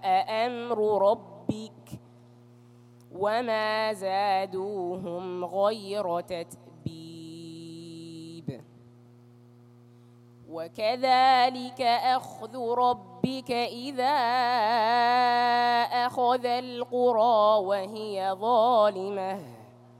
أمر ربك وما زادوهم غير تتبيب وكذلك أخذ ربك إذا أخذ القرى وهي ظالمة